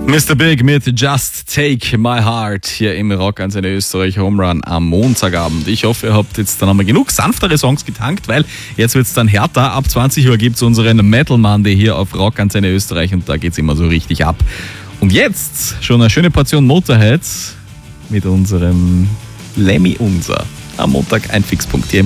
Mr. Big mit Just Take My Heart hier im Rock an seine Österreich Home Run am Montagabend. Ich hoffe, ihr habt jetzt dann einmal genug sanftere Songs getankt, weil jetzt wird es dann härter. Ab 20 Uhr gibt es unseren Metal Monday hier auf Rock an seine Österreich und da geht es immer so richtig ab. Und jetzt schon eine schöne Portion Motorhead mit unserem Lemmy Unser. Am Montag ein Fixpunkt hier.